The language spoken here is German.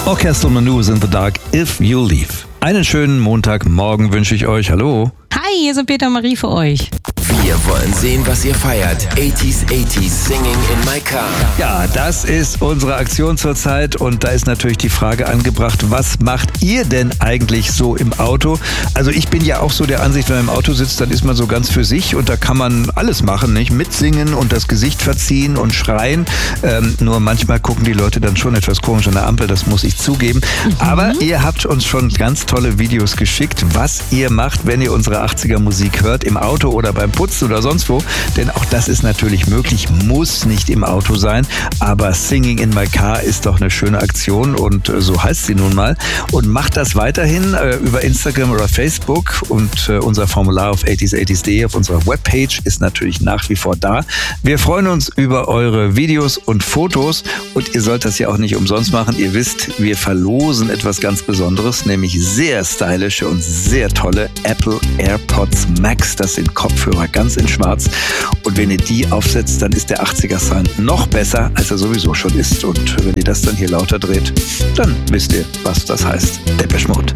Orchestral Maneuvers in the Dark, If You Leave. Einen schönen Montagmorgen wünsche ich euch. Hallo. Hi, hier sind Peter und Marie für euch. Wir wollen sehen, was ihr feiert. 80s Singing in my car. Ja, das ist unsere Aktion zurzeit und da ist natürlich die Frage angebracht, was macht ihr denn eigentlich so im Auto? Also ich bin ja auch so der Ansicht, wenn man im Auto sitzt, dann ist man so ganz für sich und da kann man alles machen, nicht? Mitsingen und das Gesicht verziehen und schreien. Nur manchmal gucken die Leute dann schon etwas komisch an der Ampel, das muss ich zugeben. Aber ihr habt uns schon ganz tolle Videos geschickt, was ihr macht, wenn ihr unsere 80er Musik hört, im Auto oder beim Putzen oder sonst wo, denn auch das ist natürlich möglich, muss nicht im Auto sein, aber Singing in my car ist doch eine schöne Aktion und so heißt sie nun mal und macht das weiterhin über Instagram oder Facebook und unser Formular auf 80s80s.de auf unserer Webpage ist natürlich nach wie vor da. Wir freuen uns über eure Videos und Fotos und ihr sollt das ja auch nicht umsonst machen. Ihr wisst, wir verlosen etwas ganz Besonderes, nämlich sehr stylische und sehr tolle Apple AirPods Max. Das sind Kopfhörer ganz in schwarz. Und wenn ihr die aufsetzt, dann ist der 80er-Sound noch besser, als er sowieso schon ist. Und wenn ihr das dann hier lauter dreht, dann wisst ihr, was das heißt. Depeche Mode.